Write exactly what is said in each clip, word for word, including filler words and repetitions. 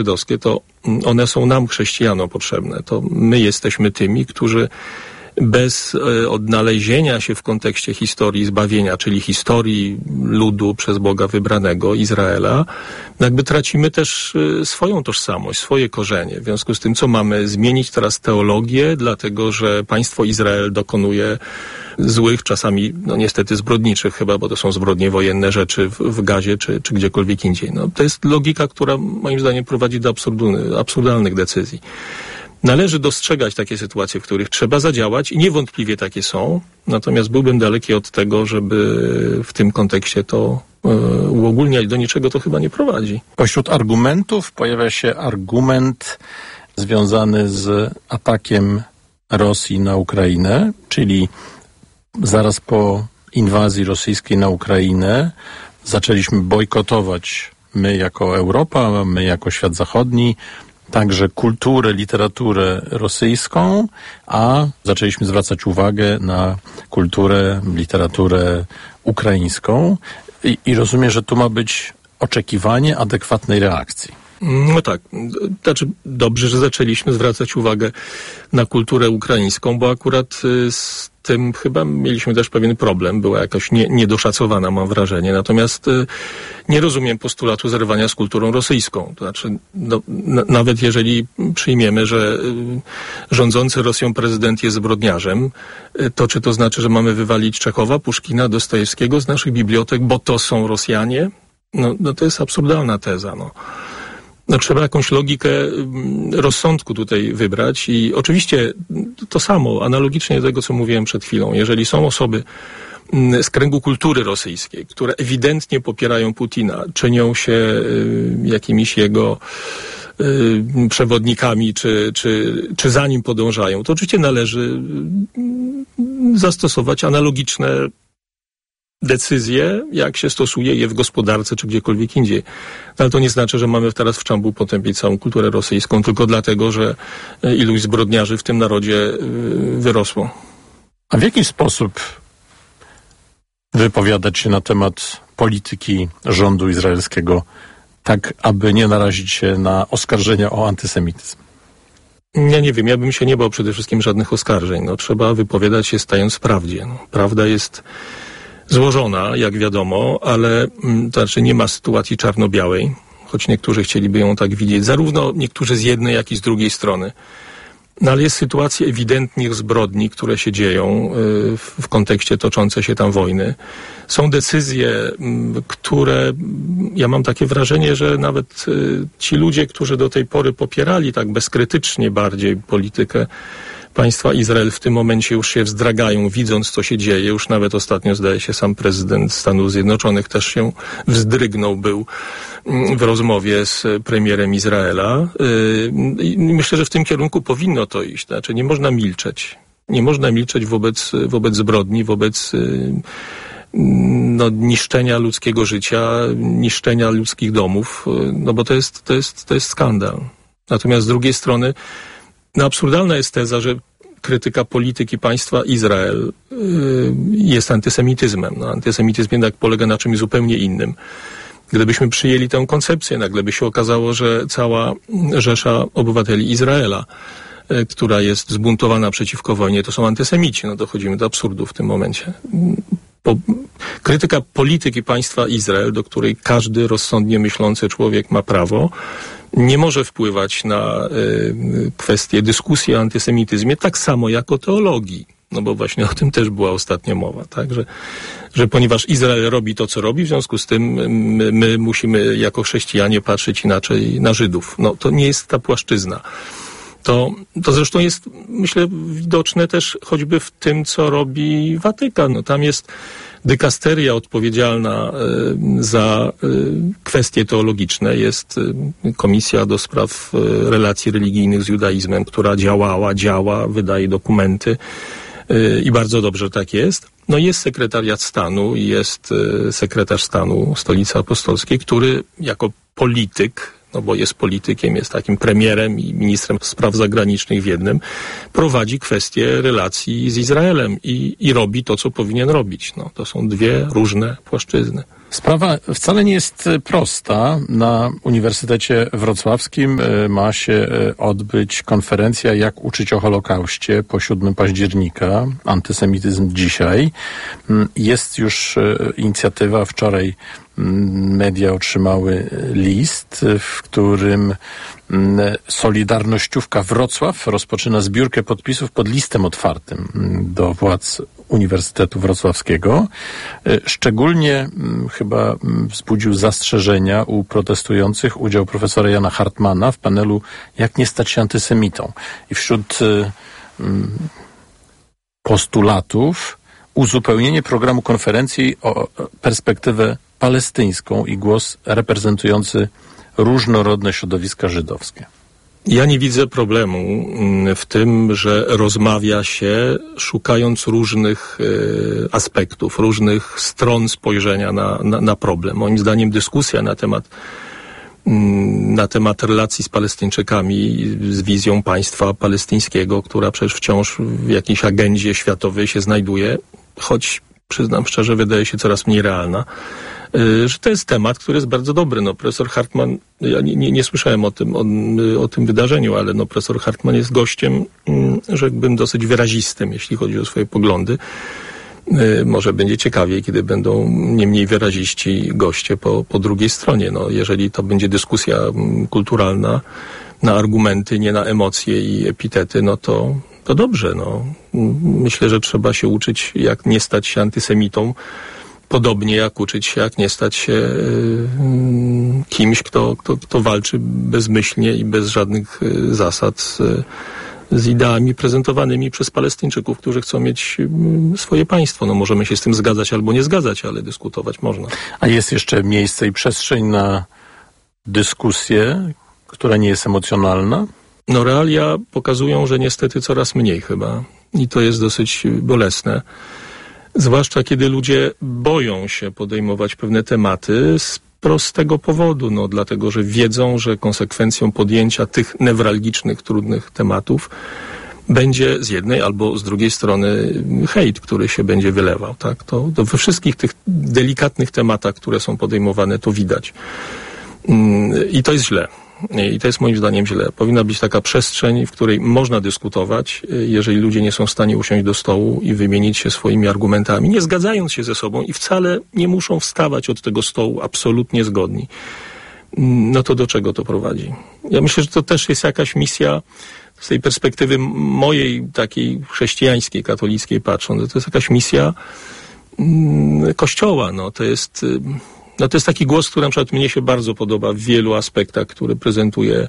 żydowskie, to one są nam, chrześcijanom, potrzebne. To my jesteśmy tymi, którzy bez odnalezienia się w kontekście historii zbawienia, czyli historii ludu przez Boga wybranego, Izraela, jakby tracimy też swoją tożsamość, swoje korzenie. W związku z tym, co mamy zmienić teraz teologię, dlatego że państwo Izrael dokonuje złych, czasami, no niestety zbrodniczych chyba, bo to są zbrodnie wojenne rzeczy w, w Gazie czy, czy gdziekolwiek indziej. No, to jest logika, która moim zdaniem prowadzi do absurdalnych decyzji. Należy dostrzegać takie sytuacje, w których trzeba zadziałać i niewątpliwie takie są, natomiast byłbym daleki od tego, żeby w tym kontekście to e, uogólniać. Do niczego to chyba nie prowadzi. Pośród argumentów pojawia się argument związany z atakiem Rosji na Ukrainę, czyli zaraz po inwazji rosyjskiej na Ukrainę zaczęliśmy bojkotować my jako Europa, my jako świat zachodni, także kulturę, literaturę rosyjską, a zaczęliśmy zwracać uwagę na kulturę, literaturę ukraińską i, i rozumiem, że tu ma być oczekiwanie adekwatnej reakcji. No tak, znaczy dobrze, że zaczęliśmy zwracać uwagę na kulturę ukraińską, bo akurat z tym chyba mieliśmy też pewien problem, była jakoś nie, niedoszacowana, mam wrażenie, natomiast nie rozumiem postulatu zerwania z kulturą rosyjską, to znaczy no, n- nawet jeżeli przyjmiemy, że rządzący Rosją prezydent jest zbrodniarzem, to czy to znaczy, że mamy wywalić Czechowa, Puszkina, Dostojewskiego z naszych bibliotek, bo to są Rosjanie? No, no to jest absurdalna teza, no. No, trzeba jakąś logikę rozsądku tutaj wybrać i oczywiście to samo, analogicznie do tego, co mówiłem przed chwilą. Jeżeli są osoby z kręgu kultury rosyjskiej, które ewidentnie popierają Putina, czynią się jakimiś jego przewodnikami, czy, czy, czy za nim podążają, to oczywiście należy zastosować analogiczne decyzje, jak się stosuje je w gospodarce czy gdziekolwiek indziej. Ale to nie znaczy, że mamy teraz w czambu potępić całą kulturę rosyjską, tylko dlatego, że iluś zbrodniarzy w tym narodzie wyrosło. A w jaki sposób wypowiadać się na temat polityki rządu izraelskiego, tak aby nie narazić się na oskarżenia o antysemityzm? Ja nie wiem, ja bym się nie bał przede wszystkim żadnych oskarżeń. No, trzeba wypowiadać się stając w prawdzie. No, prawda jest złożona, jak wiadomo, ale to znaczy nie ma sytuacji czarno-białej, choć niektórzy chcieliby ją tak widzieć, zarówno niektórzy z jednej, jak i z drugiej strony. No ale jest sytuacja ewidentnych zbrodni, które się dzieją w, w kontekście toczącej się tam wojny. Są decyzje, które, ja mam takie wrażenie, że nawet ci ludzie, którzy do tej pory popierali tak bezkrytycznie bardziej politykę państwa Izrael, w tym momencie już się wzdragają, widząc, co się dzieje. Już nawet ostatnio, zdaje się, sam prezydent Stanów Zjednoczonych też się wzdrygnął, był w rozmowie z premierem Izraela. I myślę, że w tym kierunku powinno to iść. Znaczy, nie można milczeć. Nie można milczeć wobec, wobec zbrodni, wobec no, niszczenia ludzkiego życia, niszczenia ludzkich domów, no bo to jest, to jest, to jest skandal. Natomiast z drugiej strony no, absurdalna jest teza, że krytyka polityki państwa Izrael y, jest antysemityzmem. No, antysemityzm jednak polega na czymś zupełnie innym. Gdybyśmy przyjęli tę koncepcję, nagle by się okazało, że cała rzesza obywateli Izraela, y, która jest zbuntowana przeciwko wojnie, to są antysemici. No, dochodzimy do absurdu w tym momencie. Po, krytyka polityki państwa Izrael, do której każdy rozsądnie myślący człowiek ma prawo, nie może wpływać na y, kwestię dyskusji o antysemityzmie, tak samo jak o teologii. No bo właśnie o tym też była ostatnio mowa, tak? Że, że ponieważ Izrael robi to, co robi, w związku z tym my, my musimy jako chrześcijanie patrzeć inaczej na Żydów. No to nie jest ta płaszczyzna. To, to zresztą jest, myślę, widoczne też choćby w tym, co robi Watykan. No, tam jest dykasteria odpowiedzialna y, za y, kwestie teologiczne. Jest y, komisja do spraw y, relacji religijnych z judaizmem, która działała, działa, wydaje dokumenty y, i bardzo dobrze tak jest. No jest sekretariat stanu, jest y, sekretarz stanu Stolicy Apostolskiej, który jako polityk no bo jest politykiem, jest takim premierem i ministrem spraw zagranicznych w jednym, prowadzi kwestię relacji z Izraelem i, i robi to, co powinien robić. No, to są dwie różne płaszczyzny. Sprawa wcale nie jest prosta. Na Uniwersytecie Wrocławskim ma się odbyć konferencja Jak uczyć o Holokauście po siódmego października. Antysemityzm dzisiaj. Jest już inicjatywa. Wczoraj media otrzymały list, w którym Solidarnościówka Wrocław rozpoczyna zbiórkę podpisów pod listem otwartym do władz Uniwersytetu Wrocławskiego. Szczególnie chyba wzbudził zastrzeżenia u protestujących udział profesora Jana Hartmana w panelu Jak nie stać się antysemitą. I wśród postulatów uzupełnienie programu konferencji o perspektywę palestyńską i głos reprezentujący różnorodne środowiska żydowskie. Ja nie widzę problemu w tym, że rozmawia się szukając różnych e, aspektów, różnych stron spojrzenia na, na, na problem. Moim zdaniem dyskusja na temat na temat relacji z Palestyńczykami, z wizją państwa palestyńskiego, która przecież wciąż w jakiejś agendzie światowej się znajduje, choć przyznam szczerze, wydaje się coraz mniej realna, że to jest temat, który jest bardzo dobry. No, profesor Hartman, ja nie, nie, nie słyszałem o tym, o, o tym wydarzeniu, ale no, profesor Hartman jest gościem, rzekłbym, dosyć wyrazistym, jeśli chodzi o swoje poglądy. Może będzie ciekawiej, kiedy będą nie mniej wyraziści goście po, po drugiej stronie. No, jeżeli to będzie dyskusja kulturalna na argumenty, nie na emocje i epitety, no to, to dobrze. No. Myślę, że trzeba się uczyć, jak nie stać się antysemitą, podobnie jak uczyć się, jak nie stać się y, kimś, kto, kto, kto walczy bezmyślnie i bez żadnych y, zasad z, z ideami prezentowanymi przez Palestyńczyków, którzy chcą mieć y, swoje państwo. No, możemy się z tym zgadzać albo nie zgadzać, ale dyskutować można. A jest jeszcze miejsce i przestrzeń na dyskusję, która nie jest emocjonalna? No, realia pokazują, że niestety coraz mniej chyba. I to jest dosyć bolesne. Zwłaszcza kiedy ludzie boją się podejmować pewne tematy z prostego powodu, no dlatego, że wiedzą, że konsekwencją podjęcia tych newralgicznych, trudnych tematów będzie z jednej albo z drugiej strony hejt, który się będzie wylewał, tak? To, to we wszystkich tych delikatnych tematach, które są podejmowane, to widać. I to jest źle. I to jest moim zdaniem źle. Powinna być taka przestrzeń, w której można dyskutować, jeżeli ludzie nie są w stanie usiąść do stołu i wymienić się swoimi argumentami, nie zgadzając się ze sobą i wcale nie muszą wstawać od tego stołu absolutnie zgodni. No to do czego to prowadzi? Ja myślę, że to też jest jakaś misja z tej perspektywy mojej takiej chrześcijańskiej, katolickiej patrząc, to jest jakaś misja mm, Kościoła. No, to jest... No to jest taki głos, który na przykład mnie się bardzo podoba w wielu aspektach, który prezentuje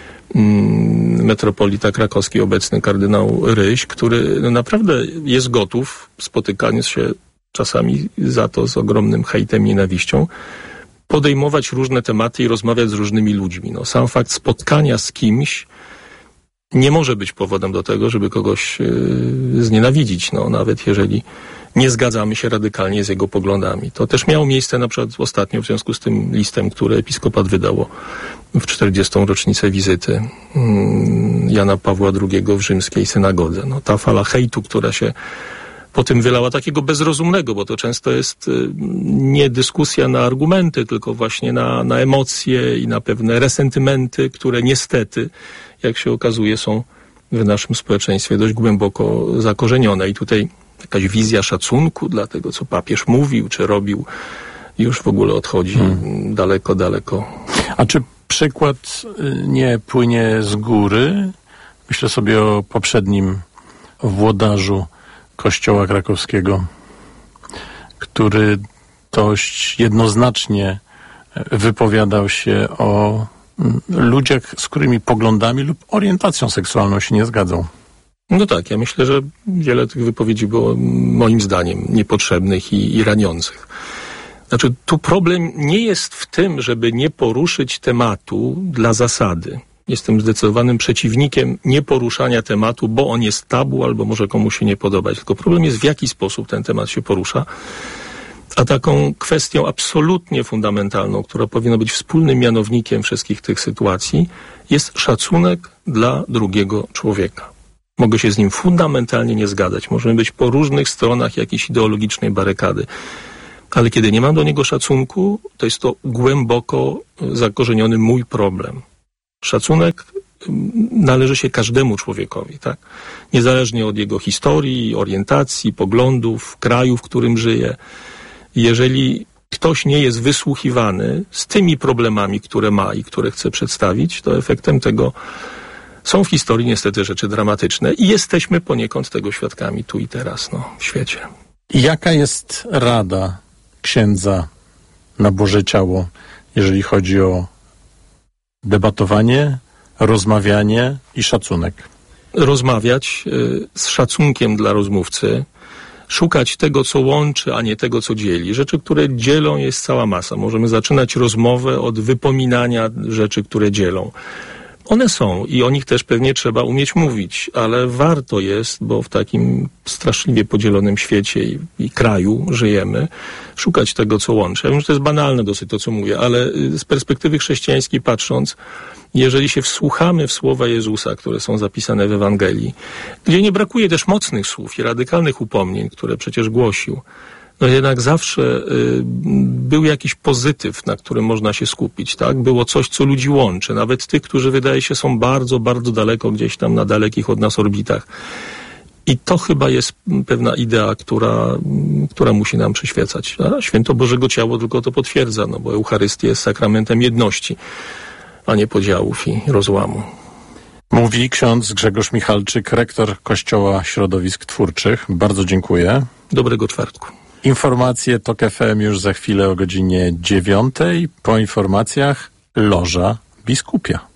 mm, metropolita krakowski, obecny kardynał Ryś, który no, naprawdę jest gotów, spotykając się czasami za to z ogromnym hejtem, nienawiścią, podejmować różne tematy i rozmawiać z różnymi ludźmi. No, sam fakt spotkania z kimś nie może być powodem do tego, żeby kogoś yy, znienawidzić, no, nawet jeżeli nie zgadzamy się radykalnie z jego poglądami. To też miało miejsce na przykład ostatnio w związku z tym listem, który episkopat wydało w czterdziestą rocznicę wizyty Jana Pawła drugiego w rzymskiej synagodze. No, ta fala hejtu, która się po tym wylała, takiego bezrozumnego, bo to często jest nie dyskusja na argumenty, tylko właśnie na, na emocje i na pewne resentymenty, które niestety, jak się okazuje, są w naszym społeczeństwie dość głęboko zakorzenione. I tutaj jakaś wizja szacunku dla tego, co papież mówił, czy robił, już w ogóle odchodzi hmm. daleko, daleko. A czy przykład nie płynie z góry? Myślę sobie o poprzednim włodarzu Kościoła krakowskiego, który dość jednoznacznie wypowiadał się o ludziach, z którymi poglądami lub orientacją seksualną się nie zgadzał. No tak, ja myślę, że wiele tych wypowiedzi było moim zdaniem niepotrzebnych i, i raniących. Znaczy, tu problem nie jest w tym, żeby nie poruszyć tematu dla zasady. Jestem zdecydowanym przeciwnikiem nieporuszania tematu, bo on jest tabu albo może komuś się nie podobać. Tylko problem jest, w jaki sposób ten temat się porusza. A taką kwestią absolutnie fundamentalną, która powinna być wspólnym mianownikiem wszystkich tych sytuacji, jest szacunek dla drugiego człowieka. Mogę się z nim fundamentalnie nie zgadzać. Możemy być po różnych stronach jakiejś ideologicznej barykady. Ale kiedy nie mam do niego szacunku, to jest to głęboko zakorzeniony mój problem. Szacunek należy się każdemu człowiekowi, tak? Niezależnie od jego historii, orientacji, poglądów, kraju, w którym żyje. Jeżeli ktoś nie jest wysłuchiwany z tymi problemami, które ma i które chce przedstawić, to efektem tego są w historii niestety rzeczy dramatyczne i jesteśmy poniekąd tego świadkami tu i teraz, no, w świecie. Jaka jest rada księdza na Boże Ciało, jeżeli chodzi o debatowanie, rozmawianie i szacunek? Rozmawiać y, z szacunkiem dla rozmówcy, szukać tego, co łączy, a nie tego, co dzieli. Rzeczy, które dzielą, jest cała masa. Możemy zaczynać rozmowę od wypominania rzeczy, które dzielą. One są i o nich też pewnie trzeba umieć mówić, ale warto jest, bo w takim straszliwie podzielonym świecie i, i kraju żyjemy, szukać tego, co łączy. Ja wiem, że to jest banalne dosyć to, co mówię, ale z perspektywy chrześcijańskiej patrząc, jeżeli się wsłuchamy w słowa Jezusa, które są zapisane w Ewangelii, gdzie nie brakuje też mocnych słów i radykalnych upomnień, które przecież głosił, no jednak zawsze y, był jakiś pozytyw, na którym można się skupić, tak? Było coś, co ludzi łączy, nawet tych, którzy wydaje się są bardzo, bardzo daleko, gdzieś tam na dalekich od nas orbitach. I to chyba jest pewna idea, która, która musi nam przyświecać. A święto Bożego Ciało tylko to potwierdza, no bo Eucharystia jest sakramentem jedności, a nie podziałów i rozłamu. Mówi ksiądz Grzegorz Michalczyk, rektor Kościoła Środowisk Twórczych. Bardzo dziękuję. Dobrego czwartku. Informacje Tok F M już za chwilę o godzinie dziewiątej. Po informacjach Loża Biskupia.